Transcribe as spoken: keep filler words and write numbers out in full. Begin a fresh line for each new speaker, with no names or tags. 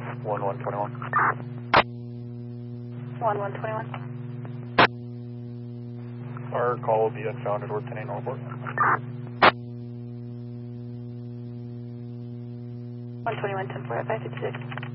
one one twenty-one.
one one twenty-one.
Our call will be unfound at Worthing Norfolk.
one twenty-one, ten four, five fifty-six.